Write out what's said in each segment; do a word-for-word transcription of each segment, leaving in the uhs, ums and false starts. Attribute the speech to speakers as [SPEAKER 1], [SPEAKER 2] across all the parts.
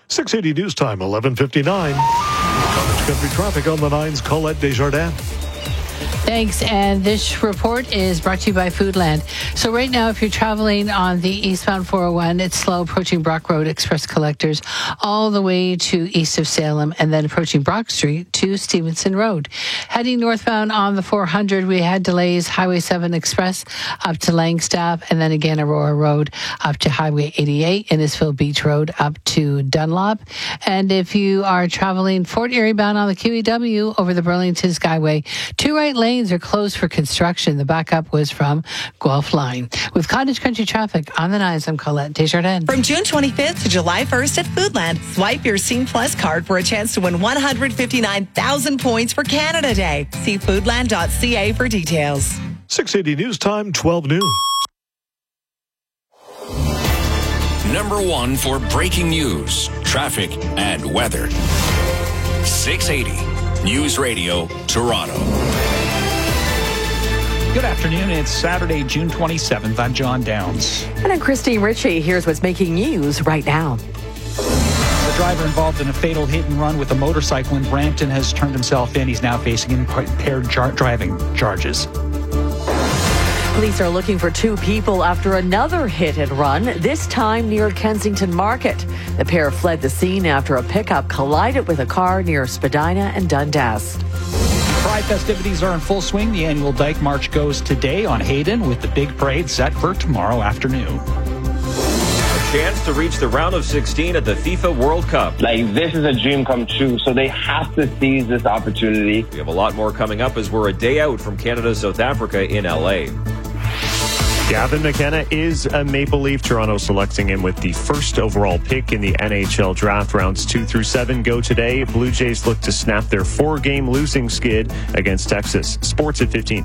[SPEAKER 1] six eighty News Time, eleven fifty-nine. Cottage Country traffic on the nines, Colette Desjardins.
[SPEAKER 2] Thanks. And this report is brought to you by Foodland. So right now, if you're traveling on the eastbound four oh one, it's slow approaching Brock Road Express Collectors all the way to east of Salem and then approaching Brock Street to Stevenson Road. Heading northbound on the four hundred, we had delays Highway seven Express up to Langstaff and then again Aurora Road up to Highway eighty-eight, Innisfil Beach Road up to Dunlop. And if you are traveling Fort Erie bound on the Q E W over the Burlington Skyway, two right lanes are closed for construction. The backup was from Guelph Line. With Cottage Country traffic on the nines, I'm Colette Desjardins.
[SPEAKER 3] From June twenty-fifth to July first at Foodland, swipe your Scene Plus card for a chance to win one hundred fifty-nine thousand points for Canada Day. See foodland dot c a for details.
[SPEAKER 1] six eighty News Time, twelve noon.
[SPEAKER 4] Number one for breaking news, traffic, and weather. six eighty News Radio, Toronto.
[SPEAKER 5] Good afternoon. It's Saturday, June twenty-seventh. I'm John Downs.
[SPEAKER 6] And I'm Christine Ritchie. Here's what's making news right now.
[SPEAKER 5] The driver involved in a fatal hit and run with a motorcycle in Brampton has turned himself in. He's now facing impaired jar- driving charges.
[SPEAKER 6] Police are looking for two people after another hit and run, this time near Kensington Market. The pair fled the scene after a pickup collided with a car near Spadina and Dundas.
[SPEAKER 5] Pride festivities are in full swing. The annual Dyke March goes today on Hayden with the big parade set for tomorrow afternoon.
[SPEAKER 7] A chance to reach the round of sixteen at the FIFA World Cup.
[SPEAKER 8] Like, this is a dream come true, so they have to seize this opportunity.
[SPEAKER 7] We have a lot more coming up as we're a day out from Canada-South Africa in L A.
[SPEAKER 9] Gavin McKenna is a Maple Leaf. Toronto selecting him with the first overall pick in the N H L draft. Rounds two through seven go today. Blue Jays look to snap their four-game losing skid against Texas. Sports at fifteen.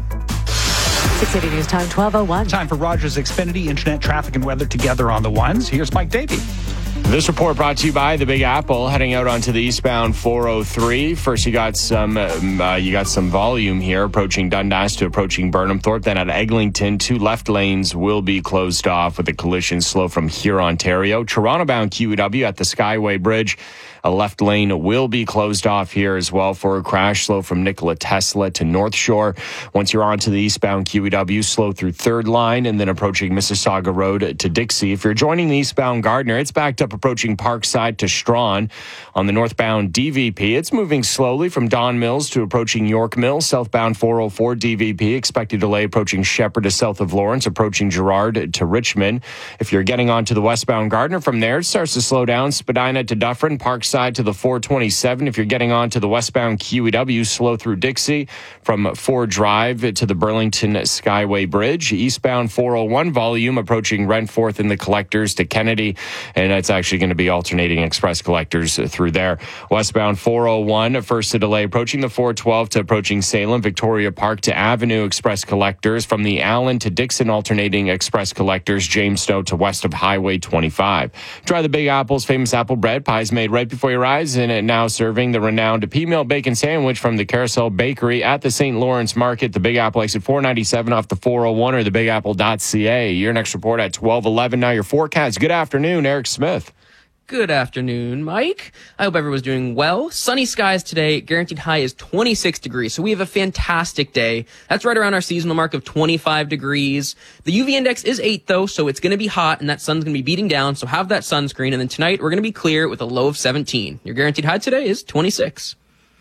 [SPEAKER 6] six eighty News Time, twelve oh one.
[SPEAKER 5] Time for Rogers Xfinity, internet traffic and weather together on the ones. Here's Mike Davey.
[SPEAKER 10] This report brought to you by the Big Apple, heading out onto the eastbound four oh three. First, you got some uh, you got some volume here, approaching Dundas to approaching Burnham Thorpe. Then at Eglinton, two left lanes will be closed off with a collision slow from here, Ontario. Toronto-bound Q E W at the Skyway Bridge. A left lane will be closed off here as well for a crash. Slow from Nikola Tesla to North Shore. Once you're onto the eastbound Q E W, slow through third line and then approaching Mississauga Road to Dixie. If you're joining the eastbound Gardner, it's backed up approaching Parkside to Strawn. On the northbound D V P, it's moving slowly from Don Mills to approaching York Mills. Southbound four oh four D V P, expected delay approaching Shepherd to south of Lawrence, approaching Girard to Richmond. If you're getting onto the westbound Gardner from there, it starts to slow down. Spadina to Dufferin, Parkside to the four twenty-seven. If you're getting on to the westbound Q E W, slow through Dixie from Ford Drive to the Burlington Skyway Bridge. Eastbound four oh one volume approaching Rentforth and the Collectors to Kennedy, and it's actually going to be alternating express collectors through there. Westbound four oh one, first to delay approaching the four twelve to approaching Salem, Victoria Park to Avenue express collectors. From the Allen to Dixon, alternating express collectors. Jamestown to west of Highway twenty-five. Try the Big Apple's famous apple bread. Pies made right before your eyes, and it now serving the renowned P-Mill Bacon Sandwich from the Carousel Bakery at the Saint Lawrence Market. The Big Apple exit four ninety-seven off the four oh one or the big apple dot c a. Your next report at twelve eleven. Now your forecast. Good afternoon, Eric Smith.
[SPEAKER 11] Good afternoon, Mike. I hope everyone's doing well. Sunny skies today. Guaranteed high is twenty-six degrees, so we have a fantastic day. That's right around our seasonal mark of twenty-five degrees. The U V index is eight, though, so it's going to be hot, and that sun's going to be beating down, so have that sunscreen. And then tonight, we're going to be clear with a low of seventeen. Your guaranteed high today is twenty-six.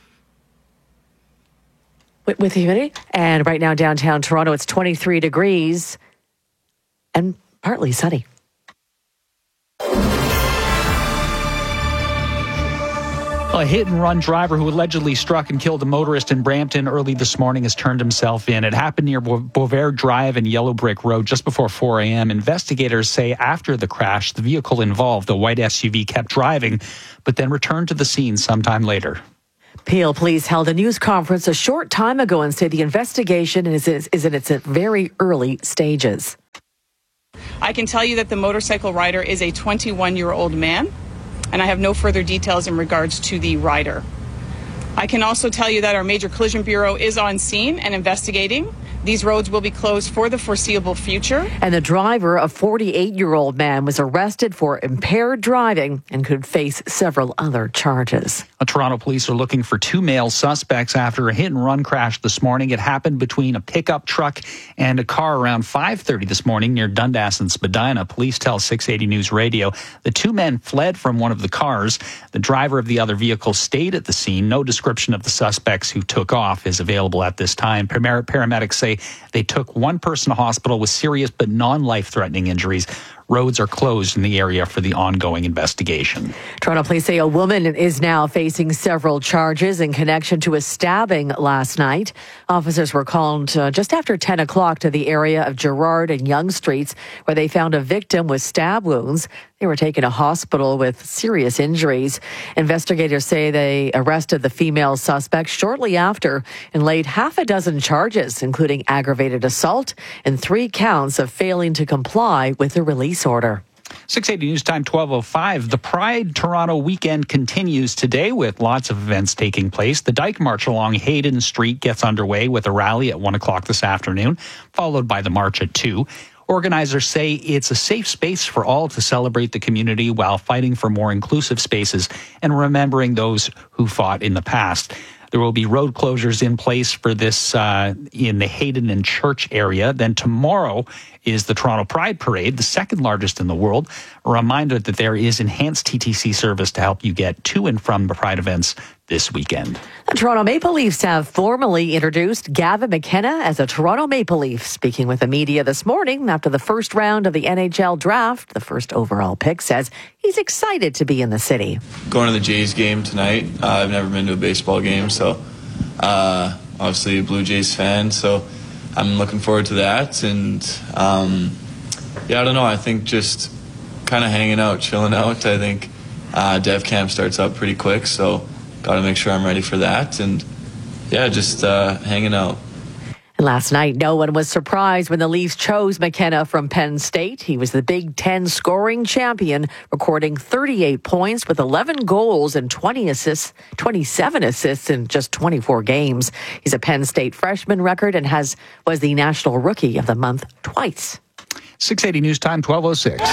[SPEAKER 6] With, with humidity. And right now, downtown Toronto, it's twenty-three degrees and partly sunny.
[SPEAKER 5] A hit-and-run driver who allegedly struck and killed a motorist in Brampton early this morning has turned himself in. It happened near Beauvais Drive and Yellow Brick Road just before four a.m. Investigators say after the crash, the vehicle involved, a white S U V, kept driving, but then returned to the scene sometime later.
[SPEAKER 6] Peel Police held a news conference a short time ago and said the investigation is, is, is in its very early stages.
[SPEAKER 12] I can tell you that the motorcycle rider is a twenty-one-year-old man, and I have no further details in regards to the rider. I can also tell you that our Major Collision Bureau is on scene and investigating. These roads will be closed for the foreseeable future.
[SPEAKER 6] And the driver, a forty-eight-year-old man, was arrested for impaired driving and could face several other charges.
[SPEAKER 5] Toronto police are looking for two male suspects after a hit-and-run crash this morning. It happened between a pickup truck and a car around five thirty this morning near Dundas and Spadina. Police tell six eighty News Radio the two men fled from one of the cars. The driver of the other vehicle stayed at the scene. No description of the suspects who took off is available at this time. Paramedics say they took one person to hospital with serious but non-life-threatening injuries. Roads are closed in the area for the ongoing investigation.
[SPEAKER 6] Toronto police say a woman is now facing several charges in connection to a stabbing last night. Officers were called uh, just after ten o'clock to the area of Gerrard and Yonge Streets, where they found a victim with stab wounds. They were taken to hospital with serious injuries. Investigators say they arrested the female suspect shortly after and laid half a dozen charges, including aggravated assault and three counts of failing to comply with the release order.
[SPEAKER 5] six eighty News Time, twelve oh five. The Pride Toronto weekend continues today with lots of events taking place. The Dyke March along Hayden Street gets underway with a rally at one o'clock this afternoon, followed by the march at two. Organizers say it's a safe space for all to celebrate the community while fighting for more inclusive spaces and remembering those who fought in the past. There will be road closures in place for this uh, in the Hayden and Church area. Then tomorrow is the Toronto Pride Parade, the second largest in the world. A reminder that there is enhanced T T C service to help you get to and from the Pride events this weekend.
[SPEAKER 6] The Toronto Maple Leafs have formally introduced Gavin McKenna as a Toronto Maple Leaf. Speaking with the media this morning after the first round of the N H L draft, the first overall pick says he's excited to be in the city.
[SPEAKER 13] Going to the Jays game tonight. Uh, I've never been to a baseball game, so uh, obviously a Blue Jays fan, so I'm looking forward to that. And um, yeah, I don't know. I think just kind of hanging out, chilling out. I think uh, Dev Camp starts up pretty quick, so got to make sure I'm ready for that. And yeah, just uh, hanging out.
[SPEAKER 6] And last night, no one was surprised when the Leafs chose McKenna from Penn State. He was the Big Ten scoring champion, recording thirty-eight points with eleven goals and twenty assists, twenty-seven assists in just twenty-four games. He's a Penn State freshman record and has was the National Rookie of the Month twice.
[SPEAKER 5] six eighty News Time, twelve oh six.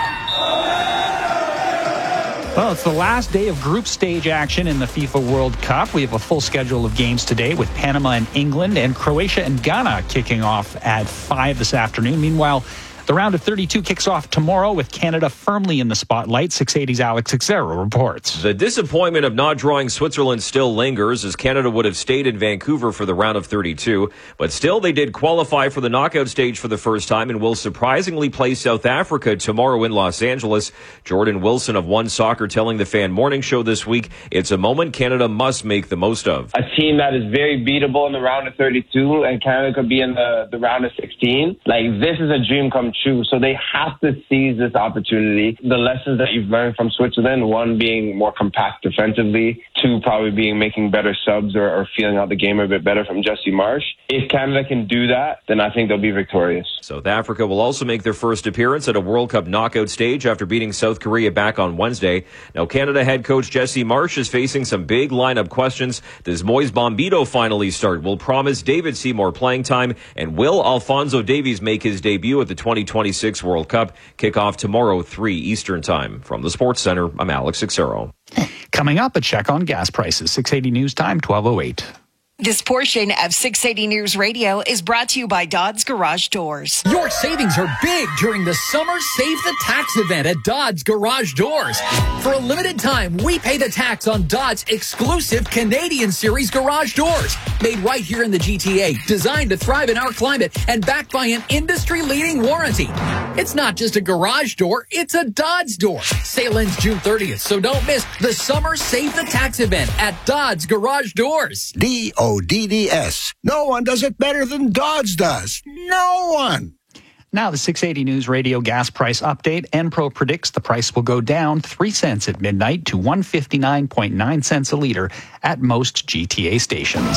[SPEAKER 5] Well, it's the last day of group stage action in the FIFA World Cup. We have a full schedule of games today with Panama and England and Croatia and Ghana kicking off at five this afternoon. Meanwhile, the round of thirty-two kicks off tomorrow with Canada firmly in the spotlight. six eighty's Alex Xero reports.
[SPEAKER 7] The disappointment of not drawing Switzerland still lingers, as Canada would have stayed in Vancouver for the round of thirty-two. But still, they did qualify for the knockout stage for the first time and will surprisingly play South Africa tomorrow in Los Angeles. Jordan Wilson of One Soccer telling the Fan Morning Show this week, it's a moment Canada must make the most of.
[SPEAKER 8] A team that is very beatable in the round of thirty-two, and Canada could be in the, the round of sixteen. Like, this is a dream come true, so they have to seize this opportunity. The lessons that you've learned from Switzerland, one being more compact defensively, two probably being making better subs or, or feeling out the game a bit better from Jesse Marsch. If Canada can do that, then I think they'll be victorious.
[SPEAKER 7] South Africa will also make their first appearance at a World Cup knockout stage after beating South Korea back on Wednesday. Now, Canada head coach Jesse Marsch is facing some big lineup questions. Does Moise Bombito finally start? Will promise David Seymour playing time? And will Alphonso Davies make his debut at the twenty twenty-six World Cup? Kickoff tomorrow, three Eastern Time. From the Sports Center, I'm Alex Xero.
[SPEAKER 5] Coming up, a check on gas prices. six eighty News Time, twelve oh eight.
[SPEAKER 14] This portion of six eighty News Radio is brought to you by Dodds Garage Doors.
[SPEAKER 15] Your savings are big during the Summer Save the Tax event at Dodds Garage Doors. For a limited time, we pay the tax on Dodds' exclusive Canadian Series garage doors. Made right here in the G T A, designed to thrive in our climate, and backed by an industry-leading warranty. It's not just a garage door, it's a Dodds door. Sale ends June thirtieth, so don't miss the Summer Save the Tax event at Dodds Garage Doors.
[SPEAKER 16] D O D D S. No one does it better than Dodds does. No one.
[SPEAKER 5] Now the six eighty News Radio gas price update. Enpro predicts the price will go down three cents at midnight to one fifty-nine point nine cents a liter at most G T A stations.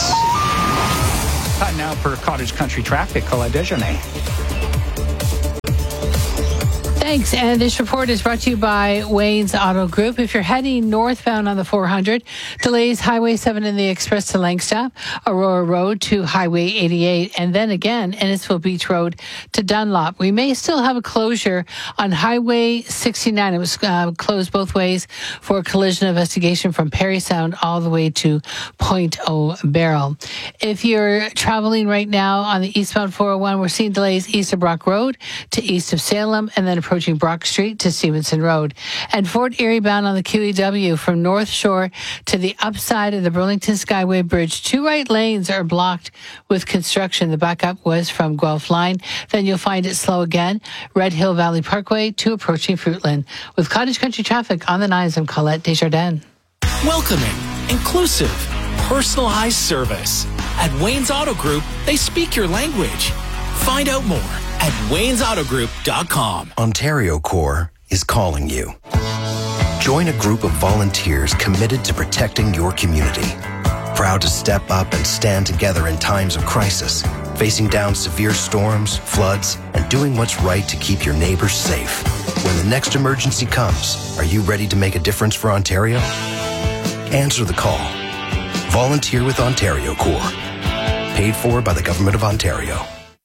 [SPEAKER 5] Time now for cottage country traffic. Colette Desjardins.
[SPEAKER 2] Thanks. And this report is brought to you by Wayne's Auto Group. If you're heading northbound on the four hundred, delays Highway seven in the express to Langstaff, Aurora Road to Highway eighty-eight, and then again, Innisfil Beach Road to Dunlop. We may still have a closure on Highway sixty-nine. It was uh, closed both ways for a collision investigation from Parry Sound all the way to Point O'Barrel. If you're traveling right now on the eastbound four oh one, we're seeing delays east of Brock Road to east of Salem, and then approaching Brock Street to Stevenson Road. And Fort Erie bound on the Q E W from North Shore to the upside of the Burlington Skyway Bridge. Two right lanes are blocked with construction. The backup was from Guelph Line. Then you'll find it slow again. Red Hill Valley Parkway to approaching Fruitland. With Cottage Country traffic on the nines, I'm Colette Desjardins.
[SPEAKER 17] Welcoming, inclusive, personalized service. At Wayne's Auto Group, they speak your language. Find out more at waynes auto group dot com.
[SPEAKER 18] Ontario Corps is calling you. Join a group of volunteers committed to protecting your community. Proud to step up and stand together in times of crisis, facing down severe storms, floods, and doing what's right to keep your neighbors safe. When the next emergency comes, are you ready to make a difference for Ontario? Answer the call. Volunteer with Ontario Corps. Paid for by the Government of Ontario.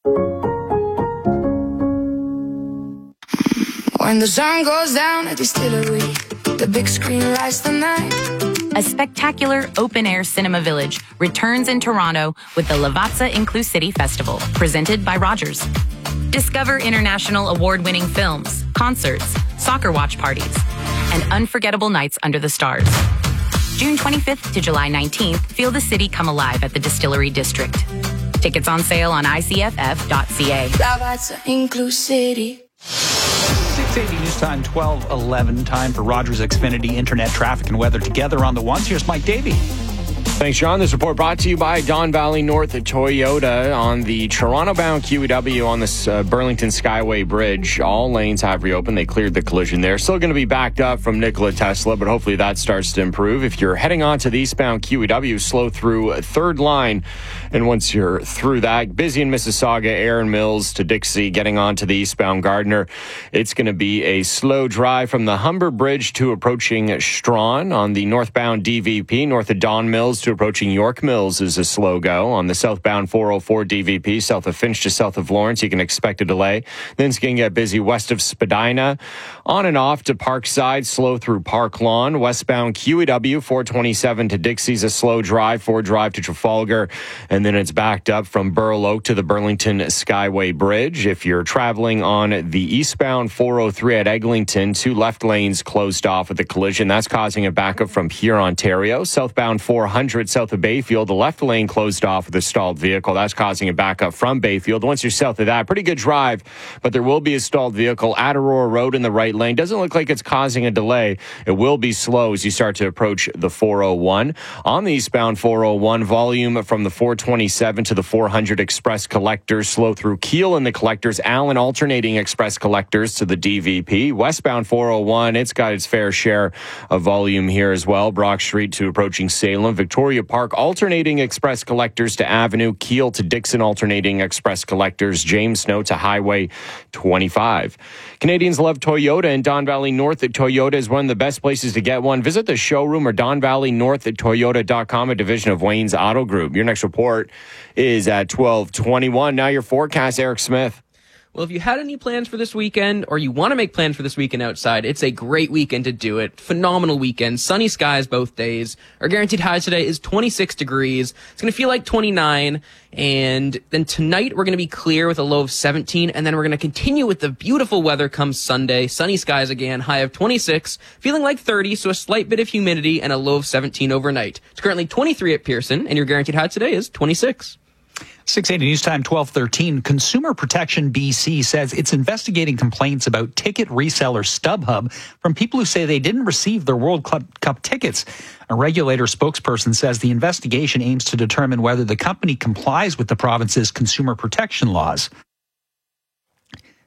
[SPEAKER 19] When the sun goes down at Distillery, the big screen lights the night.
[SPEAKER 20] A spectacular open-air cinema village returns in Toronto with the Lavazza Inclusivity Festival, presented by Rogers. Discover international award-winning films, concerts, soccer watch parties, and unforgettable nights under the stars. June twenty-fifth to July nineteenth, feel the city come alive at the Distillery District. Tickets on sale on I C F F dot C A.
[SPEAKER 19] Lavazza Inclusivity.
[SPEAKER 5] six eighty News Time, twelve eleven. Time for Rogers Xfinity Internet traffic and weather together on the ones. Here's Mike Davey.
[SPEAKER 10] Thanks, John. This report brought to you by Don Valley North at Toyota on the Toronto-bound Q E W on the uh, Burlington Skyway Bridge. All lanes have reopened. They cleared the collision there. Still going to be backed up from Nikola Tesla, but hopefully that starts to improve. If you're heading on to the eastbound Q E W, slow through third line. And once you're through that, busy in Mississauga, Erin Mills to Dixie, getting on to the eastbound Gardiner. It's going to be a slow drive from the Humber Bridge to approaching Strawn. On the northbound D V P, north of Don Mills to approaching York Mills is a slow go. On the southbound four oh four D V P, south of Finch to south of Lawrence, you can expect a delay. Then it's going to get busy west of Spadina. On and off to Parkside, slow through Park Lawn. Westbound Q E W, four twenty-seven to Dixie's a slow drive, four drive to Trafalgar. And then it's backed up from Burl Oak to the Burlington Skyway Bridge. If you're traveling on the eastbound four oh three at Eglinton, two left lanes closed off with a collision. That's causing a backup from Pure, Ontario. Southbound four hundred south of Bayfield, the left lane closed off with a stalled vehicle. That's causing a backup from Bayfield. Once you're south of that, pretty good drive, but there will be a stalled vehicle at Aurora Road in the right lane. Doesn't look like it's causing a delay. It will be slow as you start to approach the four oh one. On the eastbound four oh one, volume from the four twenty-seven to the four hundred express collectors, slow through Kiel in the collectors, Allen alternating express collectors to the D V P. Westbound four oh one, it's got its fair share of volume here as well. Brock Street to approaching Salem, Victoria Park alternating express collectors to Avenue, Kiel to Dixon alternating express collectors, James Snow to Highway twenty-five. Canadians love Toyota, and Don Valley North at Toyota is one of the best places to get one. Visit the showroom or Don Valley North at Toyota dot com, a division of Wayne's Auto Group. Your next report is at twelve twenty-one. Now your forecast, Eric Smith.
[SPEAKER 11] Well, if you had any plans for this weekend or you want to make plans for this weekend outside, it's a great weekend to do it. Phenomenal weekend. Sunny skies both days. Our guaranteed high today is twenty-six degrees. It's going to feel like twenty-nine. And then tonight we're going to be clear with a low of seventeen. And then we're going to continue with the beautiful weather come Sunday. Sunny skies again, high of twenty-six, feeling like thirty. So a slight bit of humidity and a low of seventeen overnight. It's currently twenty-three at Pearson, and your guaranteed high today is twenty-six.
[SPEAKER 5] six eighty News Time, twelve thirteen. Consumer Protection B C says it's investigating complaints about ticket reseller StubHub from people who say they didn't receive their World Cup tickets. A regulator spokesperson says the investigation aims to determine whether the company complies with the province's consumer protection laws.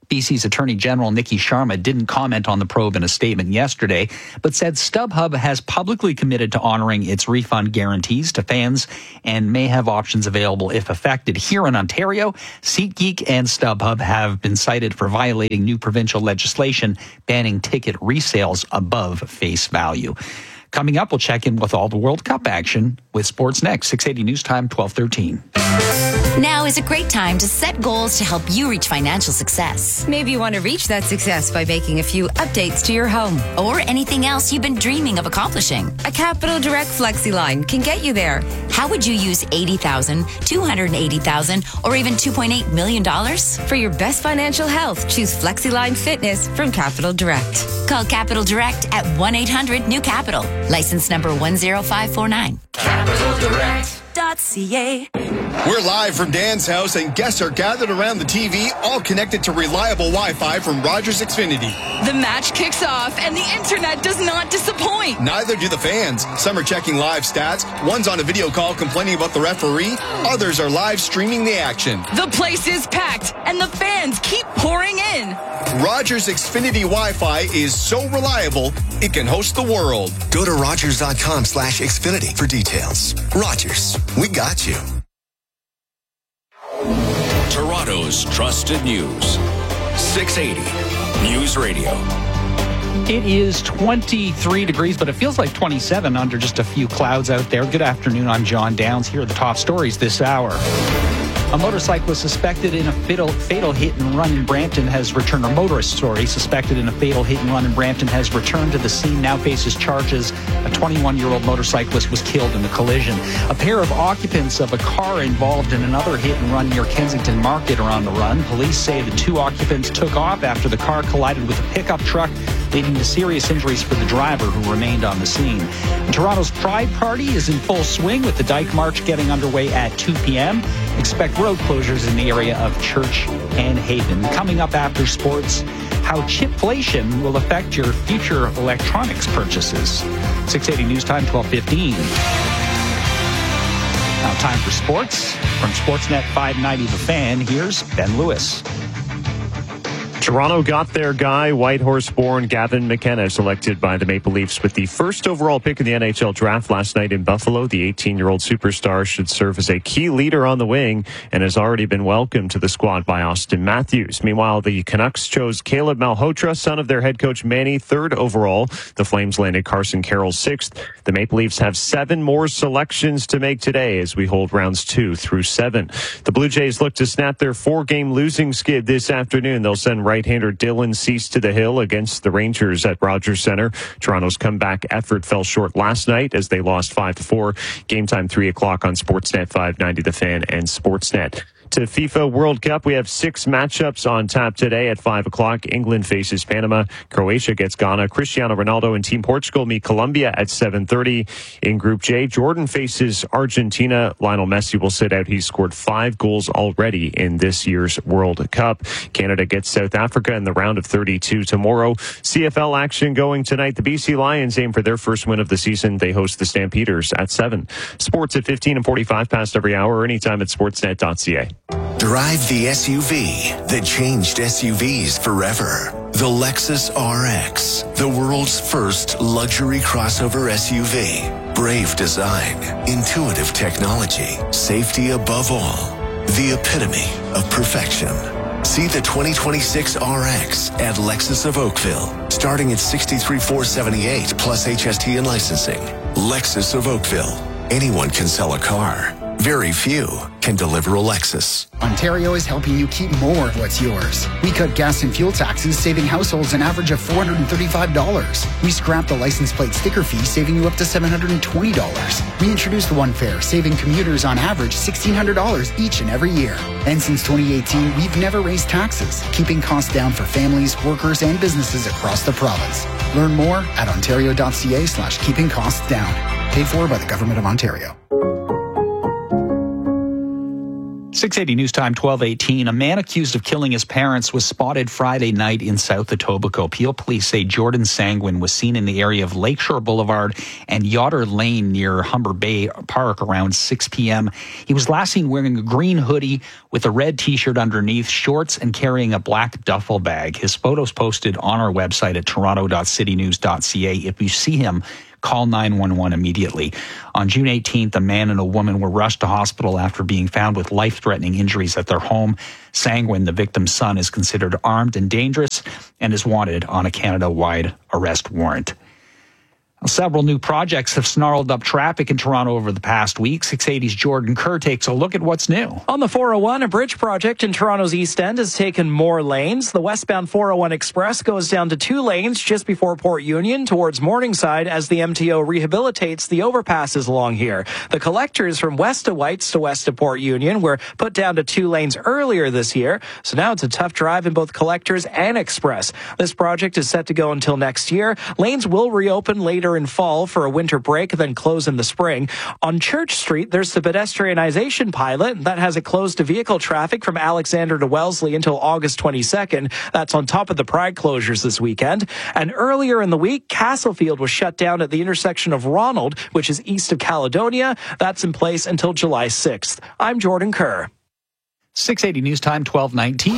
[SPEAKER 5] B C's Attorney General Nikki Sharma didn't comment on the probe in a statement yesterday, but said StubHub has publicly committed to honoring its refund guarantees to fans and may have options available if affected. Here in Ontario, SeatGeek and StubHub have been cited for violating new provincial legislation banning ticket resales above face value. Coming up, we'll check in with all the World Cup action with Sports Next, six eighty News Time, twelve thirteen.
[SPEAKER 21] Now is a great time to set goals to help you reach financial success.
[SPEAKER 22] Maybe you want to reach that success by making a few updates to your home.
[SPEAKER 21] Or anything else you've been dreaming of accomplishing.
[SPEAKER 22] A Capital Direct Flexi line can get you there.
[SPEAKER 21] How would you use eighty thousand dollars, two hundred eighty thousand dollars, or even two point eight million dollars?
[SPEAKER 22] For your best financial health, choose FlexiLine Fitness from Capital Direct.
[SPEAKER 21] Call Capital Direct at one eight hundred new capital. License number one zero five four nine.
[SPEAKER 23] Capital Direct.
[SPEAKER 21] .ca.
[SPEAKER 23] We're live from Dan's house, and guests are gathered around the T V, all connected to reliable Wi-Fi from Rogers Xfinity.
[SPEAKER 24] The match kicks off, and the internet does not disappoint.
[SPEAKER 23] Neither do the fans. Some are checking live stats. One's on a video call complaining about the referee. Others are live streaming the action.
[SPEAKER 24] The place is packed, and the fans keep pouring in.
[SPEAKER 23] Rogers Xfinity Wi-Fi is so reliable, it can host the world.
[SPEAKER 25] Go to Rogers.com slash Xfinity for details. Rogers, we got you.
[SPEAKER 4] Toronto's trusted news. six eighty News Radio.
[SPEAKER 5] It is twenty-three degrees, but it feels like twenty-seven under just a few clouds out there. Good afternoon, I'm John Downs. Here are the top stories this hour. A motorcyclist suspected in a fatal, fatal hit and run in Brampton has returned. A motorist, sorry, suspected in a fatal hit and run in Brampton has returned to the scene, now faces charges. A twenty-one-year-old motorcyclist was killed in the collision. A pair of occupants of a car involved in another hit and run near Kensington Market are on the run. Police say the two occupants took off after the car collided with a pickup truck, leading to serious injuries for the driver, who remained on the scene. And Toronto's Pride Party is in full swing, with the Dyke March getting underway at two p.m. Expect road closures in the area of Church and Haven. Coming up after sports, how chipflation will affect your future electronics purchases. six eighty News Time, twelve fifteen. Now time for sports. From Sportsnet five ninety The Fan, here's Ben Lewis.
[SPEAKER 9] Toronto got their guy, Whitehorse-born Gavin McKenna, selected by the Maple Leafs with the first overall pick in the N H L draft last night in Buffalo. The eighteen-year-old superstar should serve as a key leader on the wing and has already been welcomed to the squad by Austin Matthews. Meanwhile, the Canucks chose Caleb Malhotra, son of their head coach Manny, third overall. The Flames landed Carson Carroll sixth. The Maple Leafs have seven more selections to make today as we hold rounds two through seven. The Blue Jays look to snap their four-game losing skid this afternoon. They'll send right-hander Dylan Cease to the hill against the Rangers at Rogers Centre. Toronto's comeback effort fell short last night as they lost five to four. Game time three o'clock on Sportsnet five ninety The Fan and Sportsnet. To FIFA World Cup, we have six matchups on tap today at five o'clock. England faces Panama. Croatia gets Ghana. Cristiano Ronaldo and Team Portugal meet Colombia at seven thirty. In Group J, Jordan faces Argentina. Lionel Messi will sit out. He's scored five goals already in this year's World Cup. Canada gets South Africa in the round of thirty-two tomorrow. C F L action going tonight. The B C Lions aim for their first win of the season. They host the Stampeders at seven. Sports at fifteen and forty-five past every hour or anytime at sportsnet dot c a.
[SPEAKER 25] Drive the S U V that changed S U Vs forever. The Lexus R X, the world's first luxury crossover S U V. Brave design, intuitive technology, safety above all. The epitome of perfection. See the twenty twenty-six R X at Lexus of Oakville, starting at sixty-three thousand four hundred seventy-eight plus H S T and licensing. Lexus of Oakville. Anyone can sell a car. Very few can deliver a Lexus.
[SPEAKER 26] Ontario is helping you keep more of what's yours. We cut gas and fuel taxes, saving households an average of four hundred thirty-five dollars. We scrapped the license plate sticker fee, saving you up to seven hundred twenty dollars. We introduced One Fare, saving commuters on average sixteen hundred dollars each and every year. And since twenty eighteen, we've never raised taxes, keeping costs down for families, workers, and businesses across the province. Learn more at ontario.ca slash keeping costs down. Paid for by the Government of Ontario.
[SPEAKER 5] six eighty News Time, twelve eighteen. A man accused of killing his parents was spotted Friday night in South Etobicoke. Peel police say Jordan Sanguin was seen in the area of Lakeshore Boulevard and Yotter Lane near Humber Bay Park around six p.m. He was last seen wearing a green hoodie with a red T-shirt underneath, shorts, and carrying a black duffel bag. His photos posted on our website at toronto dot city news dot c a. If you see him, call nine one one immediately. On June eighteenth, a man and a woman were rushed to hospital after being found with life-threatening injuries at their home. Sanguin, the victim's son, is considered armed and dangerous and is wanted on a Canada-wide arrest warrant. Several new projects have snarled up traffic in Toronto over the past week. six eighty's Jordan Kerr takes a look at what's new.
[SPEAKER 1] On the four oh one, a bridge project in Toronto's East End has taken more lanes. The westbound four oh one Express goes down to two lanes just before Port Union towards Morningside as the M T O rehabilitates the overpasses along here. The collectors from west of Whites to west of Port Union were put down to two lanes earlier this year, so now it's a tough drive in both collectors and Express. This project is set to go until next year. Lanes will reopen later in fall for a winter break, then close in the spring. On Church Street, there's the pedestrianization pilot that has it closed to vehicle traffic from Alexander to Wellesley until August twenty-second. That's on top of the Pride closures this weekend. And earlier in the week, Castlefield was shut down at the intersection of Ronald, which is east of Caledonia. That's in place until July sixth. I'm Jordan Kerr.
[SPEAKER 5] six eighty News Time, twelve nineteen.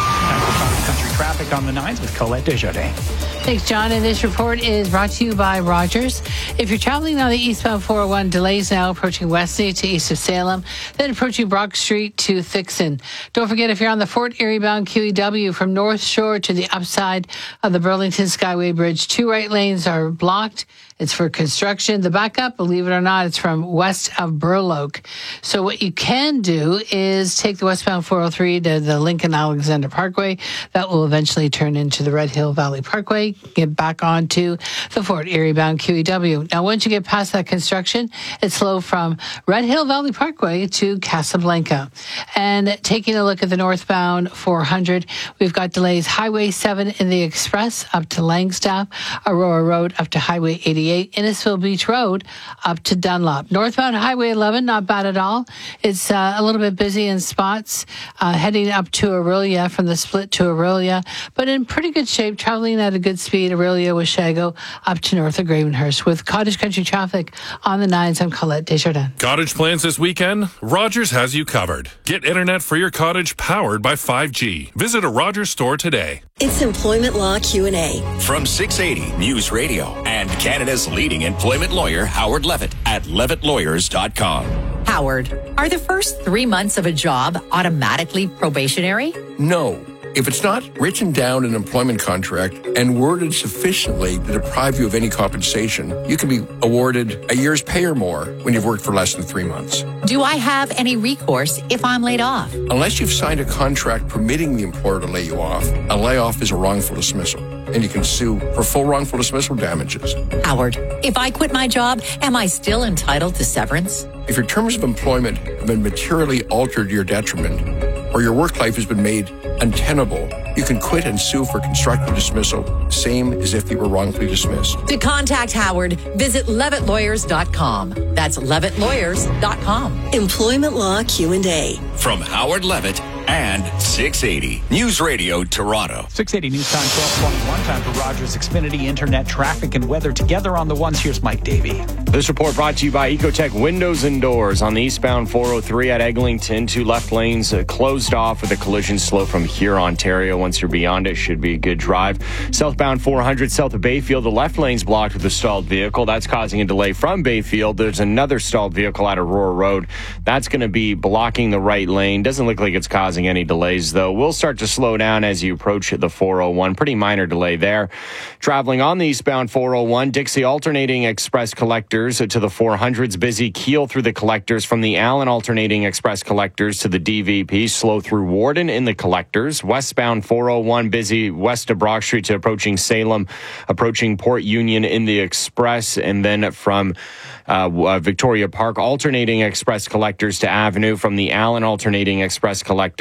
[SPEAKER 5] Country traffic on the nines with Colette Desjardins.
[SPEAKER 2] Thanks, John. And this report is brought to you by Rogers. If you're traveling on the eastbound four oh one, delays now approaching Wesley to east of Salem, then approaching Brock Street to Thixon. Don't forget, if you're on the Fort Erie bound Q E W from North Shore to the upside of the Burlington Skyway Bridge, two right lanes are blocked. It's for construction. The backup, believe it or not, it's from west of Burloak. So what you can do is take the westbound four oh three to the Lincoln Alexander Parkway. That will eventually turn into the Red Hill Valley Parkway. Get back onto the Fort Erie bound Q E W. Now, once you get past that construction, it's slow from Red Hill Valley Parkway to Casablanca. And taking a look at the northbound four hundred, we've got delays Highway seven in the Express up to Langstaff, Aurora Road up to Highway eighty-eight, Innisfil Beach Road up to Dunlop. Northbound Highway eleven, not bad at all. It's uh, a little bit busy in spots, uh, heading up to Aurelia from the split to Aurelia, but in pretty good shape, traveling at a good speed, Aurelia Washago up to north of Gravenhurst. With Cottage Country traffic on the nines, I'm Colette Desjardins.
[SPEAKER 3] Cottage plans this weekend? Rogers has you covered. Get internet for your cottage powered by five G. Visit a Rogers store today.
[SPEAKER 6] It's Employment Law Q and A.
[SPEAKER 4] From six eighty News Radio and Canada's leading employment lawyer, Howard Levitt, at levitt lawyers dot com.
[SPEAKER 8] Howard, are the first three months of a job automatically probationary?
[SPEAKER 12] No. If it's not written down in an employment contract and worded sufficiently to deprive you of any compensation, you can be awarded a year's pay or more when you've worked for less than three months.
[SPEAKER 8] Do I have any recourse if I'm laid off?
[SPEAKER 12] Unless you've signed a contract permitting the employer to lay you off, a layoff is a wrongful dismissal, and you can sue for full wrongful dismissal damages.
[SPEAKER 8] Howard, if I quit my job, am I still entitled to severance?
[SPEAKER 12] If your terms of employment have been materially altered to your detriment, or your work life has been made untenable, you can quit and sue for constructive dismissal, same as if you were wrongfully dismissed.
[SPEAKER 8] To contact Howard, visit levitt lawyers dot com. That's levitt lawyers dot com.
[SPEAKER 6] Employment Law Q and A.
[SPEAKER 4] From Howard Levitt and six eighty News Radio Toronto.
[SPEAKER 5] six eighty News Time, twelve twenty-one. Time for Rogers Xfinity Internet traffic and weather together on the ones. Here's Mike Davey.
[SPEAKER 10] This report brought to you by Ecotech Windows and Doors on the eastbound four oh three at Eglinton. Two left lanes uh, closed off with a collision slow from here, Ontario. Once you're beyond it, should be a good drive. Southbound four hundred south of Bayfield, the left lane's blocked with a stalled vehicle. That's causing a delay from Bayfield. There's another stalled vehicle at Aurora Road. That's going to be blocking the right lane. Doesn't look like it's causing any delays, though. We'll start to slow down as you approach the four oh one. Pretty minor delay there. Traveling on the eastbound four oh one, Dixie Alternating Express Collectors to the four hundreds. Busy Keel through the collectors from the Allen Alternating Express Collectors to the D V P. Slow through Warden in the collectors. Westbound four oh one, busy west of Brock Street to approaching Salem, approaching Port Union in the Express, and then from Uh, uh, Victoria Park, Alternating Express Collectors to Avenue from the Allen Alternating Express Collectors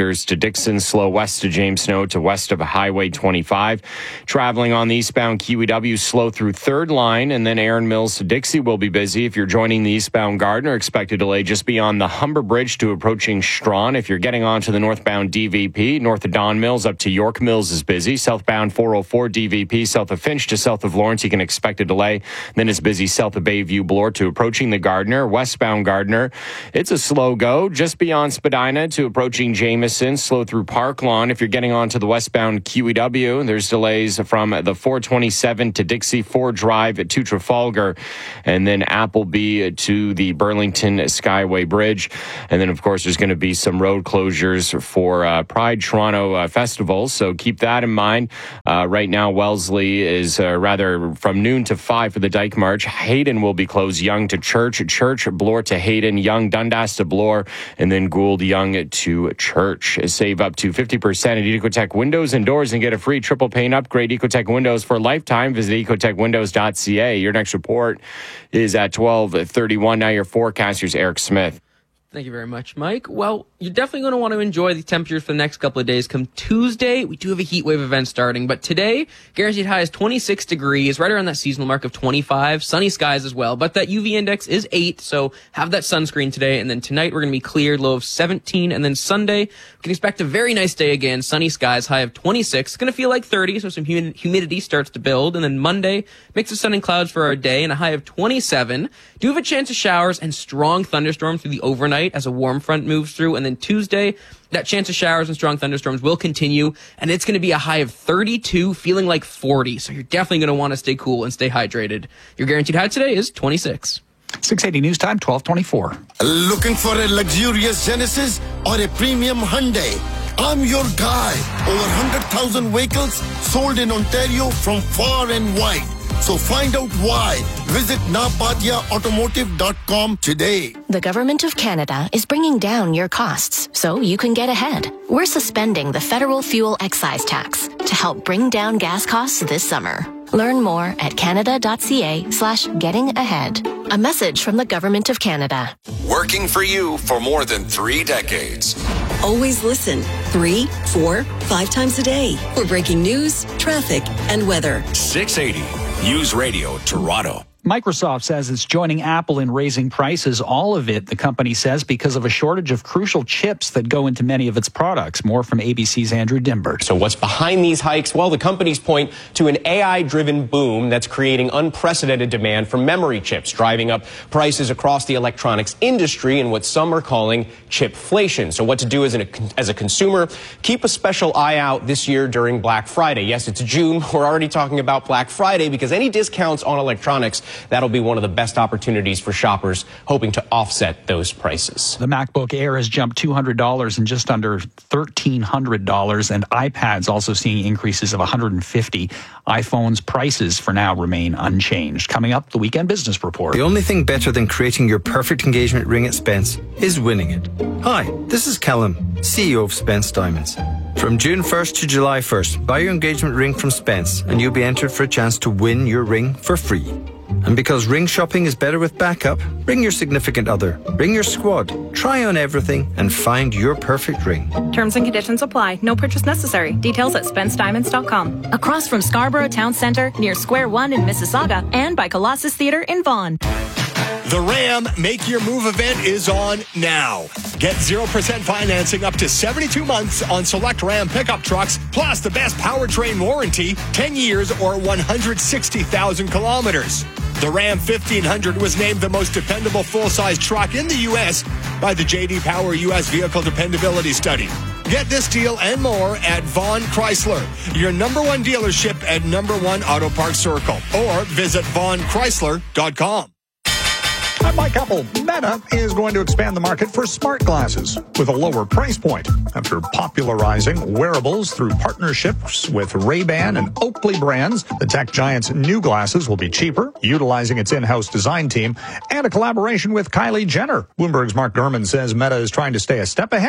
[SPEAKER 10] Bathurst to Dixon, slow west to James Snow to west of Highway twenty-five. Traveling on the eastbound Q E W, slow through third line, and then Erin Mills to Dixie will be busy. If you're joining the eastbound Gardner, expect a delay just beyond the Humber Bridge to approaching Strawn. If you're getting onto the northbound D V P, north of Don Mills up to York Mills is busy. Southbound four oh four D V P, south of Finch to south of Lawrence, you can expect a delay. Then it's busy south of Bayview Bloor to approaching the Gardner. Westbound Gardner, it's a slow go just beyond Spadina to approaching Jameson, slow through Park Lawn. If you're getting onto the westbound Q E W, there's delays from the four twenty-seven to Dixie, four Drive to Trafalgar, and then Appleby to the Burlington Skyway Bridge. And then, of course, there's going to be some road closures for uh, Pride Toronto uh, Festival, so keep that in mind. Uh, right now, Wellesley is uh, rather from noon to five for the Dyke March. Hayden will be closed. Yonge to Church, Church, Bloor to Hayden, Yonge, Dundas to Bloor, and then Gould, Yonge to Church. Save up to fifty percent at Ecotech Windows and Doors and get a free triple pane upgrade. Ecotech Windows for a lifetime. Visit ecotech windows dot c a. Your next report is at twelve thirty-one. Now your forecaster's Eric Smith.
[SPEAKER 11] Thank you very much, Mike. Well, you're definitely going to want to enjoy the temperatures for the next couple of days. Come Tuesday, we do have a heat wave event starting, but today, guaranteed high is twenty-six degrees, right around that seasonal mark of twenty-five. Sunny skies as well, but that U V index is eight, so have that sunscreen today. And then tonight, we're going to be cleared, low of seventeen. And then Sunday, we can expect a very nice day again. Sunny skies, high of twenty-six. It's going to feel like thirty, so some humid- humidity starts to build. And then Monday, mix of sun and clouds for our day, and a high of twenty-seven. Do have a chance of showers and strong thunderstorms through the overnight as a warm front moves through. And then Tuesday, that chance of showers and strong thunderstorms will continue, and it's going to be a high of thirty-two, feeling like forty. So you're definitely going to want to stay cool and stay hydrated. Your guaranteed high today is twenty-six.
[SPEAKER 5] six eighty News Time, twelve twenty-four.
[SPEAKER 7] Looking for a luxurious Genesis or a premium Hyundai? I'm your guy. Over one hundred thousand vehicles sold in Ontario from far and wide. So find out why. Visit napatia automotive dot com today.
[SPEAKER 13] The Government of Canada is bringing down your costs so you can get ahead. We're suspending the federal fuel excise tax to help bring down gas costs this summer. Learn more at canada.ca slash getting ahead. A message from the Government of Canada.
[SPEAKER 25] Working for you for more than three decades.
[SPEAKER 6] Always listen three, four, five times a day for breaking news, traffic, and weather.
[SPEAKER 25] six eighty News Radio Toronto.
[SPEAKER 5] Microsoft says it's joining Apple in raising prices, all of it, the company says, because of a shortage of crucial chips that go into many of its products. More from A B C's Andrew Dimbert.
[SPEAKER 14] So what's behind these hikes? Well, the companies point to an A I-driven boom that's creating unprecedented demand for memory chips, driving up prices across the electronics industry in what some are calling chipflation. So what to do as, an, as a consumer? Keep a special eye out this year during Black Friday. Yes, it's June. We're already talking about Black Friday because any discounts on electronics, that'll be one of the best opportunities for shoppers hoping to offset those prices.
[SPEAKER 5] The MacBook Air has jumped two hundred dollars and just under thirteen hundred dollars, and iPads also seeing increases of one hundred fifty dollars. iPhone's prices for now remain unchanged. Coming up, the Weekend Business Report.
[SPEAKER 15] The only thing better than creating your perfect engagement ring at Spence is winning it. Hi, this is Callum, C E O of Spence Diamonds. From June first to July first, buy your engagement ring from Spence and you'll be entered for a chance to win your ring for free. And because ring shopping is better with backup, bring your significant other, bring your squad, try on everything and find your perfect ring.
[SPEAKER 16] Terms and conditions apply. No purchase necessary. Details at spence diamonds dot com. Across from Scarborough Town Centre, near Square One in Mississauga, and by Colossus Theatre in Vaughan.
[SPEAKER 17] The Ram Make Your Move event is on now. Get zero percent financing up to seventy-two months on select Ram pickup trucks, plus the best powertrain warranty, ten years or one hundred sixty thousand kilometers. The Ram fifteen hundred was named the most dependable full-size truck in the U S by the J D Power U S Vehicle Dependability Study. Get this deal and more at Vaughn Chrysler, your number one dealership at number one Auto Parts Circle, or visit vaughn chrysler dot com.
[SPEAKER 27] I'm Mike Apple. Meta is going to expand the market for smart glasses with a lower price point. After popularizing wearables through partnerships with Ray-Ban and Oakley brands, the tech giant's new glasses will be cheaper, utilizing its in-house design team, and a collaboration with Kylie Jenner. Bloomberg's Mark Gurman says Meta is trying to stay a step ahead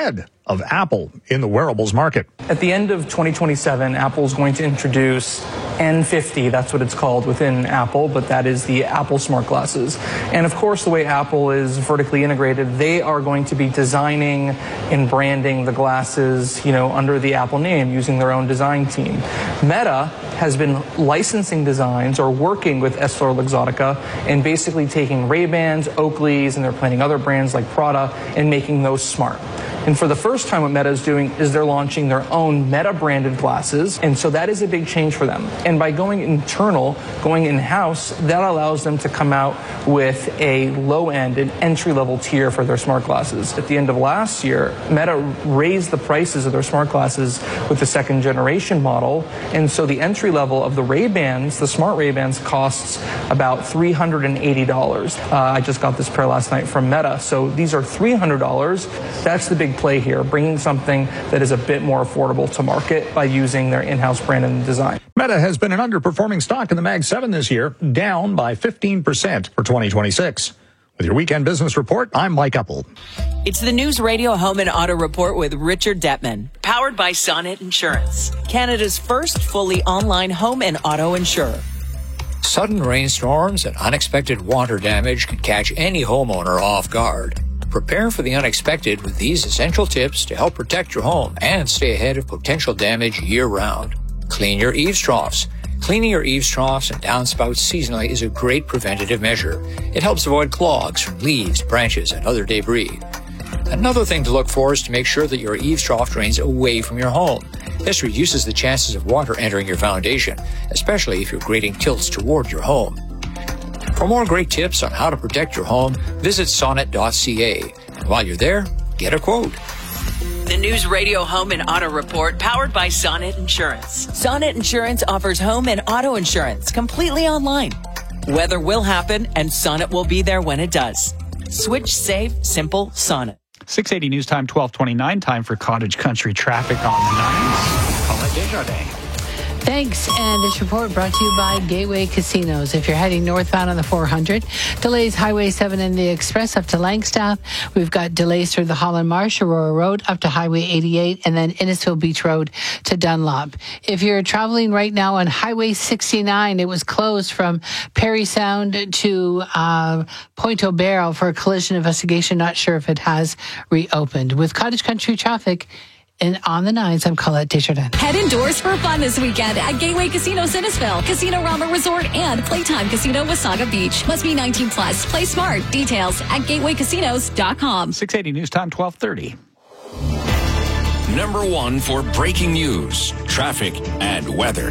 [SPEAKER 27] of Apple in the wearables market.
[SPEAKER 18] At the end of twenty twenty-seven, Apple is going to introduce N fifty, that's what it's called within Apple, but that is the Apple smart glasses. And of course, the way Apple is vertically integrated, they are going to be designing and branding the glasses, you know, under the Apple name, using their own design team. Meta has been licensing designs or working with EssilorLuxottica and basically taking Ray-Bans, Oakleys, and they're planning other brands like Prada and making those smart. And for the first time, what Meta is doing is they're launching their own Meta-branded glasses, and so that is a big change for them. And by going internal, going in-house, that allows them to come out with a low-end, an entry-level tier for their smart glasses. At the end of last year, Meta raised the prices of their smart glasses with the second-generation model, and so the entry-level of the Ray-Bans, the smart Ray-Bans, costs about three hundred eighty dollars. Uh, I just got this pair last night from Meta, so these are three hundred dollars. That's the big play here, bringing something that is a bit more affordable to market by using their in-house brand and design.
[SPEAKER 27] Meta has been an underperforming stock in the Mag seven this year, down by fifteen percent for twenty twenty-six. With your weekend business report, I'm Mike Uppel.
[SPEAKER 19] It's the News Radio Home and Auto Report with Richard Detman, powered by Sonnet Insurance, Canada's first fully online home and auto insurer.
[SPEAKER 20] Sudden rainstorms and unexpected water damage can catch any homeowner off guard. Prepare for the unexpected with these essential tips to help protect your home and stay ahead of potential damage year-round. Clean your eaves troughs. Cleaning your eaves troughs and downspouts seasonally is a great preventative measure. It helps avoid clogs from leaves, branches, and other debris. Another thing to look for is to make sure that your eaves trough drains away from your home. This reduces the chances of water entering your foundation, especially if your grading tilts toward your home. For more great tips on how to protect your home, visit sonnet dot c a. And while you're there, get a quote.
[SPEAKER 19] The News Radio Home and Auto Report, powered by Sonnet Insurance. Sonnet Insurance offers home and auto insurance completely online. Weather will happen, and Sonnet will be there when it does. Switch safe, simple Sonnet.
[SPEAKER 5] six eighty News Time, twelve twenty-nine. Time for Cottage Country traffic on the nines. Call it Desjardins.
[SPEAKER 2] Thanks. And this report brought to you by Gateway Casinos. If you're heading northbound on the four hundred, delays Highway seven and the Express up to Langstaff. We've got delays through the Holland Marsh, Aurora Road up to Highway eighty-eight, and then Innisfil Beach Road to Dunlop. If you're traveling right now on Highway sixty-nine, it was closed from Perry Sound to uh, Point O'Barrow for a collision investigation. Not sure if it has reopened. With Cottage Country traffic, and on the nines, I'm Colette Desjardins.
[SPEAKER 21] Head indoors for fun this weekend at Gateway Casino Innisfil, Casino Rama Resort, and Playtime Casino Wasaga Beach. Must be nineteen plus. Play smart. Details at gateway casinos dot com.
[SPEAKER 5] six eighty News Time, twelve thirty.
[SPEAKER 4] Number one for breaking news, traffic, and weather.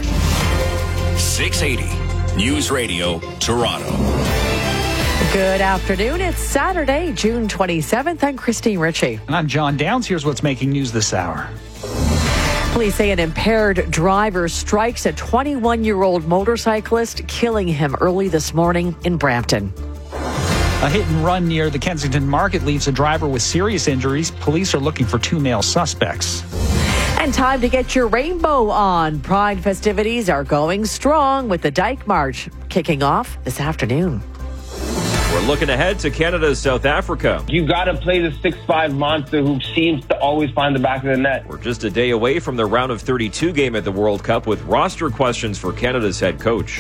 [SPEAKER 4] six eighty News Radio, Toronto.
[SPEAKER 8] Good afternoon. It's Saturday, June twenty-seventh. I'm Christine Ritchie.
[SPEAKER 5] And I'm John Downs. Here's what's making news this hour.
[SPEAKER 8] Police say an impaired driver strikes a twenty-one-year-old motorcyclist, killing him early this morning in Brampton.
[SPEAKER 5] A hit and run near the Kensington Market leaves a driver with serious injuries. Police are looking for two male suspects.
[SPEAKER 8] And time to get your rainbow on. Pride festivities are going strong with the Dyke March kicking off this afternoon.
[SPEAKER 22] We're looking ahead to Canada's South Africa.
[SPEAKER 23] You got to play the six five monster who seems to always find the back of the net.
[SPEAKER 22] We're just a day away from the round of thirty-two game at the World Cup with roster questions for Canada's head coach.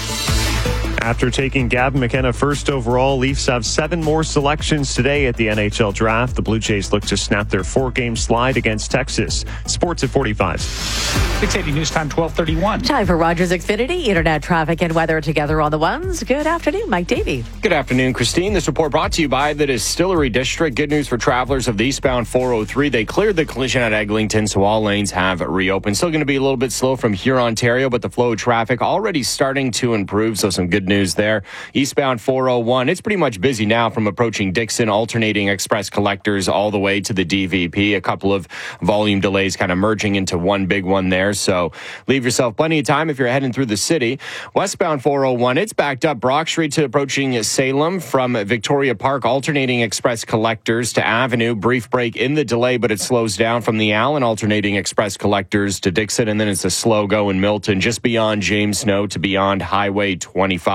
[SPEAKER 9] After taking Gavin McKenna first overall, Leafs have seven more selections today at the N H L draft. The Blue Jays look to snap their four-game slide against Texas. Sports at forty-five.
[SPEAKER 5] six eighty News Time, twelve thirty-one.
[SPEAKER 8] Time for Rogers Xfinity, internet traffic and weather together on the ones. Good afternoon, Mike Davey.
[SPEAKER 10] Good afternoon, Christine. This report brought to you by the Distillery District. Good news for travelers of the eastbound four oh three. They cleared the collision at Eglinton, so all lanes have reopened. Still going to be a little bit slow from here, Ontario, but the flow of traffic already starting to improve, so some good news there. Eastbound four oh one, it's pretty much busy now from approaching Dixon, alternating express collectors all the way to the D V P. A couple of volume delays kind of merging into one big one there, so leave yourself plenty of time if you're heading through the city. Westbound four oh one, it's backed up Brock Street to approaching Salem from Victoria Park, alternating express collectors to Avenue. Brief break in the delay, but it slows down from the Allen, alternating express collectors to Dixon, and then it's a slow go in Milton just beyond James Snow to beyond Highway twenty-five.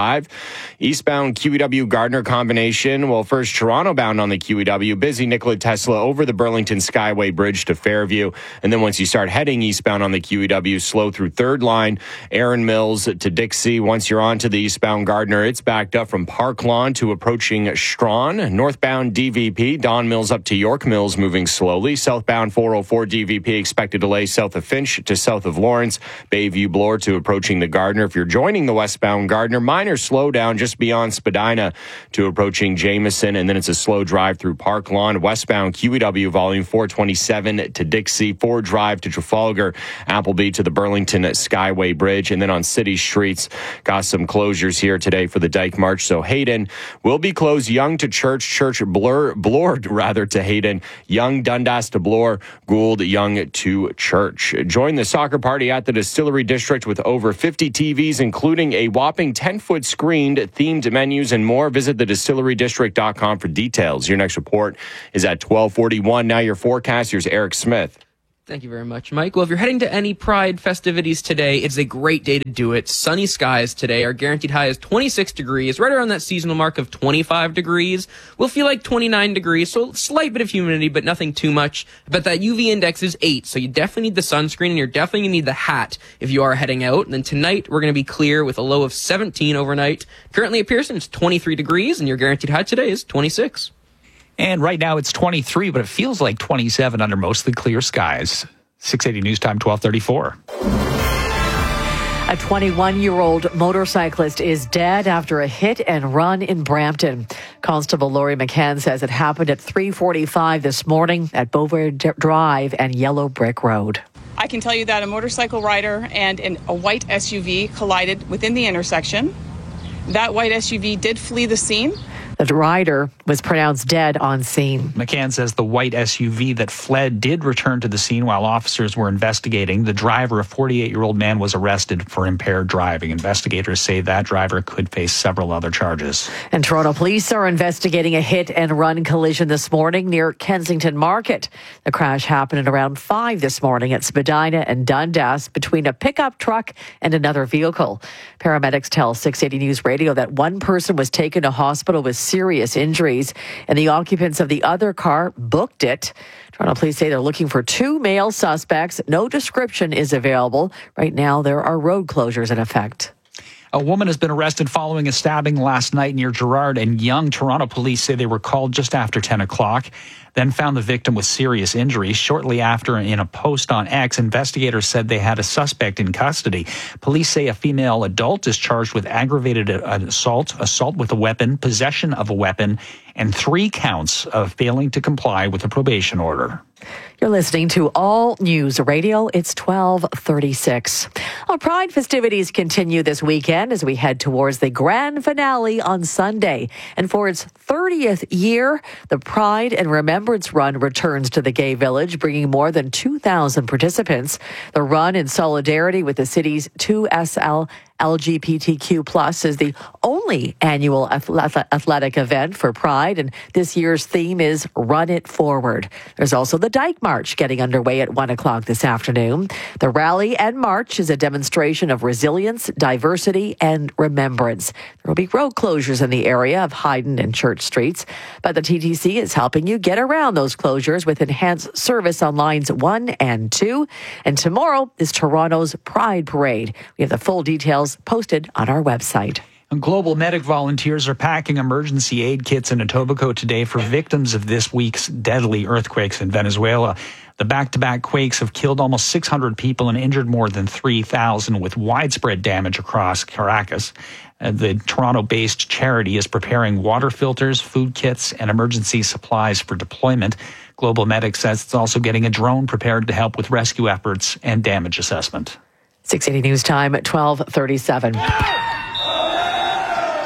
[SPEAKER 10] Drive. Eastbound Q E W Gardner combination. Well, first Toronto bound on the Q E W. Busy Nikola Tesla over the Burlington Skyway Bridge to Fairview. And then once you start heading eastbound on the Q E W, slow through third line, Erin Mills to Dixie. Once you're on to the eastbound Gardner, it's backed up from Park Lawn to approaching Strawn. Northbound D V P, Don Mills up to York Mills, moving slowly. Southbound four oh four D V P, expected delay south of Finch to south of Lawrence. Bayview Bloor to approaching the Gardner. If you're joining the westbound Gardner, minor slowdown just beyond Spadina to approaching Jameson, and then it's a slow drive through Park Lawn. Westbound Q E W volume four twenty-seven to Dixie, Ford Drive to Trafalgar, Appleby to the Burlington Skyway Bridge, and then on city streets, got some closures here today for the Dyke March. So Hayden will be closed. Yonge to Church, Church Bloor, Bloor rather to Hayden, Yonge Dundas to Bloor, Gould Yonge to Church. Join the soccer party at the Distillery District with over fifty T Vs, including a whopping ten-foot screened themed menus and more. Visit the distillery district dot com for details. Your next report is at twelve forty-one. Now your forecast. Here's Eric Smith.
[SPEAKER 1] Thank you very much, Mike. Well, if you're heading to any Pride festivities today, it's a great day to do it. Sunny skies today. Our guaranteed high is twenty-six degrees, right around that seasonal mark of twenty-five degrees. We'll feel like twenty-nine degrees, so slight bit of humidity, but nothing too much. But that U V index is eight, so you definitely need the sunscreen, and you're definitely going to need the hat if you are heading out. And then tonight, we're going to be clear with a low of seventeen overnight. Currently at Pearson, it's twenty-three degrees, and your guaranteed high today is twenty-six.
[SPEAKER 5] And right now it's twenty-three, but it feels like twenty-seven under mostly clear skies. six eighty News Time, twelve thirty-four.
[SPEAKER 8] A twenty-one-year-old motorcyclist is dead after a hit and run in Brampton. Constable Laurie McCann says it happened at three forty-five this morning at Beauvoir Drive and Yellow Brick Road.
[SPEAKER 3] I can tell you that a motorcycle rider and an, a white S U V collided within the intersection. That white S U V did flee the scene.
[SPEAKER 8] The rider was pronounced dead on scene.
[SPEAKER 5] McCann says the white S U V that fled did return to the scene while officers were investigating. The driver, a forty-eight-year-old man, was arrested for impaired driving. Investigators say that driver could face several other charges.
[SPEAKER 8] And Toronto police are investigating a hit-and-run collision this morning near Kensington Market. The crash happened at around five this morning at Spadina and Dundas between a pickup truck and another vehicle. Paramedics tell six eighty News Radio that one person was taken to hospital with serious injuries, and the occupants of the other car booked it. Toronto police say they're looking for two male suspects. No description is available. Right now, there are road closures in effect.
[SPEAKER 5] A woman has been arrested following a stabbing last night near Gerrard and Yonge. Toronto police say they were called just after ten o'clock, then found the victim with serious injuries. Shortly after, in a post on X, investigators said they had a suspect in custody. Police say a female adult is charged with aggravated assault, assault with a weapon, possession of a weapon, and three counts of failing to comply with a probation order.
[SPEAKER 8] You're listening to All News Radio. It's twelve thirty-six. Our Pride festivities continue this weekend as we head towards the grand finale on Sunday. And for its thirtieth year, the Pride and Remembrance Run returns to the Gay Village, bringing more than two thousand participants. The run, in solidarity with the city's two S L L G B T Q plus, is the only annual athletic event for Pride, and this year's theme is Run It Forward. There's also the Dyke March getting underway at one o'clock this afternoon. The rally and march is a demonstration of resilience, diversity, and remembrance. There will be road closures in the area of Hayden and Church Streets, but the T T C is helping you get around those closures with enhanced service on lines one and two. And tomorrow is Toronto's Pride Parade. We have the full details posted on our website.
[SPEAKER 5] And Global Medic volunteers are packing emergency aid kits in Etobicoke today for victims of this week's deadly earthquakes in Venezuela. The back-to-back quakes have killed almost six hundred people and injured more than three thousand, with widespread damage across Caracas. Uh, the Toronto-based charity is preparing water filters, food kits, and emergency supplies for deployment. Global Medic says it's also getting a drone prepared to help with rescue efforts and damage assessment.
[SPEAKER 8] six eighty News Time at twelve thirty-seven.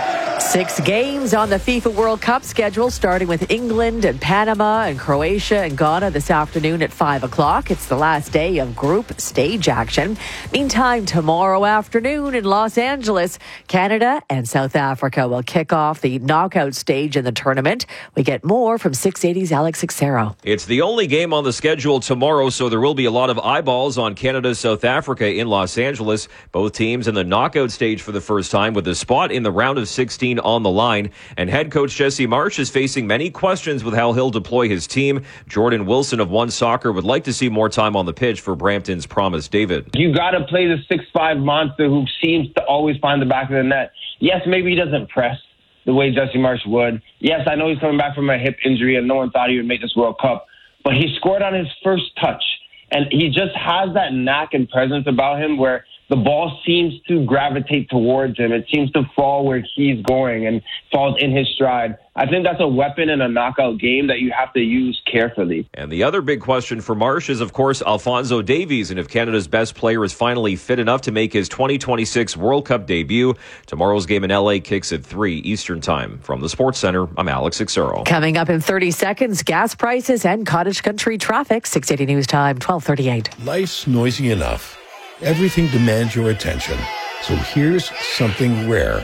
[SPEAKER 8] Six games on the FIFA World Cup schedule, starting with England and Panama and Croatia and Ghana this afternoon at five o'clock. It's the last day of group stage action. Meantime, tomorrow afternoon in Los Angeles, Canada and South Africa will kick off the knockout stage in the tournament. We get more from six eighty's Alex Xero.
[SPEAKER 22] It's the only game on the schedule tomorrow, so there will be a lot of eyeballs on Canada, South Africa in Los Angeles. Both teams in the knockout stage for the first time with a spot in the round of sixteen on the line. And head coach Jesse Marsch is facing many questions with how he'll deploy his team. Jordan Wilson of One Soccer would like to see more time on the pitch for Brampton's Promise David.
[SPEAKER 23] You got to play the six five monster who seems to always find the back of the net. Yes, maybe he doesn't press the way Jesse Marsch would. Yes, I know he's coming back from a hip injury and no one thought he would make this World Cup. But he scored on his first touch. And he just has that knack and presence about him where the ball seems to gravitate towards him. It seems to fall where he's going and falls in his stride. I think that's a weapon in a knockout game that you have to use carefully.
[SPEAKER 22] And the other big question for Marsch is, of course, Alphonso Davies, and if Canada's best player is finally fit enough to make his twenty twenty-six World Cup debut. Tomorrow's game in L A kicks at three Eastern Time. From the Sports Center, I'm Alex Xero.
[SPEAKER 8] Coming up in thirty seconds, gas prices and cottage country traffic. six eighty News Time, twelve thirty-eight.
[SPEAKER 6] Life's noisy enough. Everything demands your attention. So here's something rare.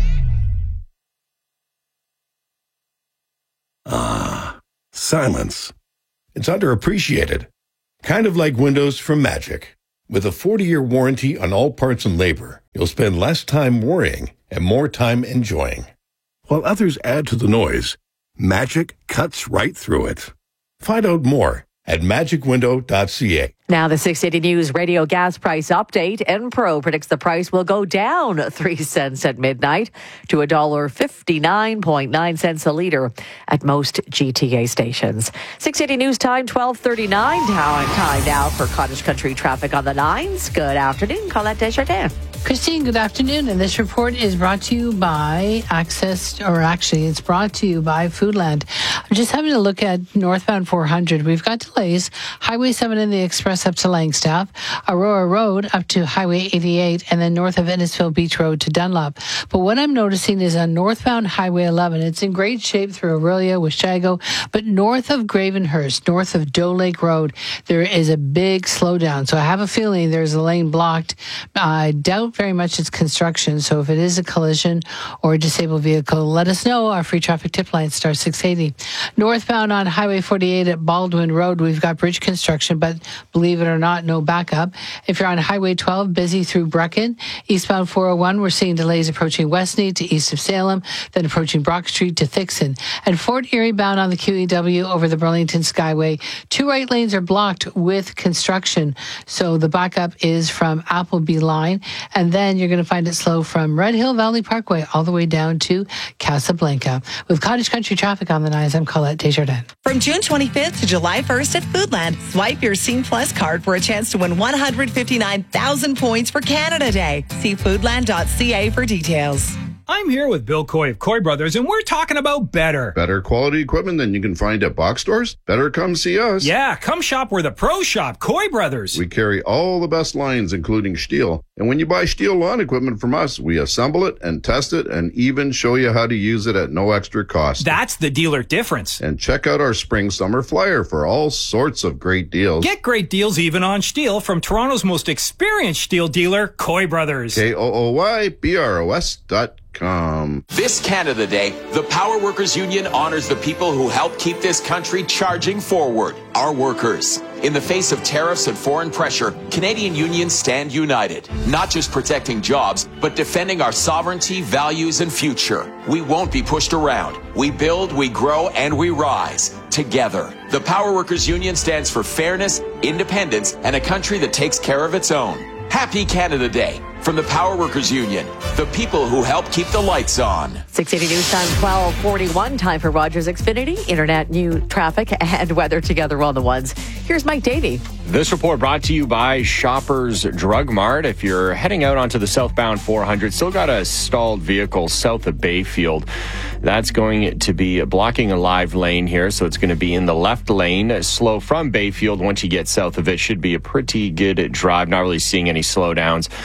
[SPEAKER 6] Ah, silence. It's underappreciated. Kind of like windows from Magic. With a forty-year warranty on all parts and labor, you'll spend less time worrying and more time enjoying. While others add to the noise, Magic cuts right through it. Find out more at magic window dot c a.
[SPEAKER 8] Now the six eighty News Radio gas price update. Enpro predicts the price will go down three cents at midnight to one dollar fifty-nine point nine cents a litre at most G T A stations. six eighty News Time, twelve thirty-nine. Time, time now for cottage country traffic on the nines. Good afternoon, Colette Desjardins.
[SPEAKER 2] Christine, good afternoon. And this report is brought to you by Access, or actually it's brought to you by Foodland. I'm just having a look at northbound four hundred. We've got delays. Highway seven in the Express up to Langstaff, Aurora Road up to Highway eighty-eight, and then north of Innisfil Beach Road to Dunlop. But what I'm noticing is on northbound Highway eleven, it's in great shape through Aurelia, Weshago, but north of Gravenhurst, north of Doe Lake Road, there is a big slowdown. So I have a feeling there's a lane blocked. I doubt very much it's construction. So if it is a collision or a disabled vehicle, let us know. Our free traffic tip line, star six eighty. Northbound on Highway forty-eight at Baldwin Road, we've got bridge construction, but believe it or not, no backup. If you're on Highway twelve, busy through Brecken. Eastbound four oh one, we're seeing delays approaching Westmead to east of Salem, then approaching Brock Street to Thixon. And Fort Erie bound on the Q E W over the Burlington Skyway. Two right lanes are blocked with construction. So the backup is from Appleby Line. And then you're going to find it slow from Red Hill Valley Parkway all the way down to Casablanca. With cottage country traffic on the nines, I'm Colette Desjardins.
[SPEAKER 7] From June twenty-fifth to July first at Foodland, swipe your Scene Plus card for a chance to win one hundred fifty-nine thousand points for Canada Day. See foodland dot c a for details.
[SPEAKER 11] I'm here with Bill Coy of Coy Brothers, and we're talking about better.
[SPEAKER 12] Better quality equipment than you can find at box stores? Better come see us.
[SPEAKER 11] Yeah, come shop where the pros shop, Coy Brothers.
[SPEAKER 12] We carry all the best lines, including steel. And when you buy steel lawn equipment from us, we assemble it and test it and even show you how to use it at no extra cost.
[SPEAKER 11] That's the dealer difference.
[SPEAKER 12] And check out our spring summer flyer for all sorts of great deals.
[SPEAKER 11] Get great deals even on steel from Toronto's most experienced steel dealer, Coy Brothers.
[SPEAKER 12] K O O Y B R O S dot com.
[SPEAKER 13] This Canada Day, the Power Workers Union honors the people who help keep this country charging forward, our workers. In the face of tariffs and foreign pressure, Canadian unions stand united, not just protecting jobs, but defending our sovereignty, values, and future. We won't be pushed around. We build, we grow, and we rise together. The Power Workers Union stands for fairness, independence, and a country that takes care of its own. Happy Canada Day from the Power Workers Union, the people who help keep the lights on.
[SPEAKER 8] six eighty News Time, twelve forty-one. Time for Rogers Xfinity. Internet, new traffic, and weather together on the ones. Here's Mike Davey.
[SPEAKER 10] This report brought to you by Shoppers Drug Mart. If you're heading out onto the southbound four hundred, still got a stalled vehicle south of Bayfield. That's going to be blocking a live lane here, so it's going to be in the left lane. Slow from Bayfield. Once you get south of it, should be a pretty good drive. Not really seeing any slowdowns. A bit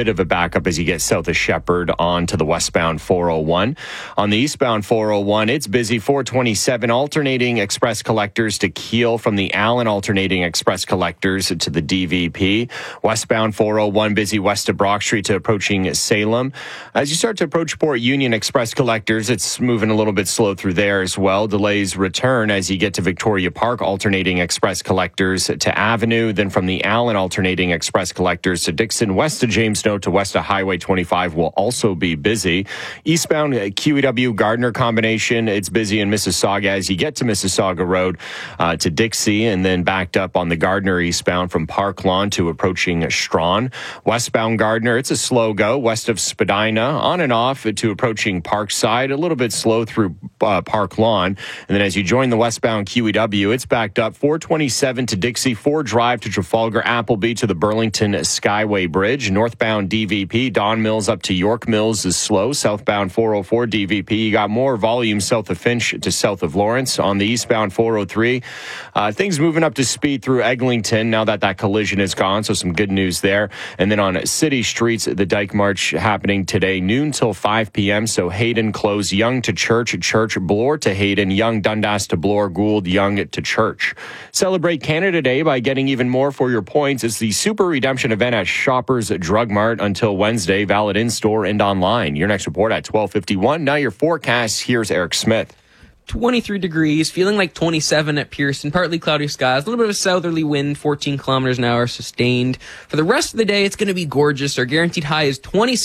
[SPEAKER 10] of a backup as you get south of Shepherd onto the westbound four oh one. On the eastbound four oh one, it's busy. four twenty-seven alternating express collectors to Kiel from the Allen alternating express collectors to the D V P. Westbound four oh one busy west of Brock Street to approaching Salem. As you start to approach Port Union express collectors, it's moving a little bit slow through there as well. Delays return as you get to Victoria Park alternating express collectors to Avenue. Then from the Allen alternating express collectors to Dixon, west of James Snow to west of Highway twenty-five will also be busy. Eastbound Q E W Gardner combination, it's busy in Mississauga as you get to Mississauga Road uh, to Dixie, and then backed up on the Gardner eastbound from Park Lawn to approaching Strawn. Westbound Gardner, it's a slow go west of Spadina, on and off to approaching Parkside, a little bit slow through uh, Park Lawn. And then as you join the westbound Q E W, it's backed up four twenty-seven to Dixie, four Drive to Trafalgar, Appleby to the Burlington Skyway Bridge. Northbound D V P, Don Mills up to York Mills is slow. Southbound four oh four D V P, you got more volume south of Finch to south of Lawrence. On the eastbound four oh three, uh, things moving up to speed through Eglinton now that that collision is gone, so some good news there. And then on city streets, the Dyke March happening today, noon till five p.m., so Hayden closed, Young to Church, Church, Bloor to Hayden, Young, Dundas to Bloor, Gould, Young to Church. Celebrate Canada Day by getting even more for your points. It's the Super Redemption event at Shoppers Drug Mart until Wednesday, valid in-store and online. Your next report at twelve fifty-one. Now your forecast, here's Eric Smith.
[SPEAKER 1] twenty-three degrees, feeling like twenty-seven at Pearson, partly cloudy skies, a little bit of a southerly wind, fourteen kilometers an hour sustained. For the rest of the day, it's going to be gorgeous. Our guaranteed high is twenty-six.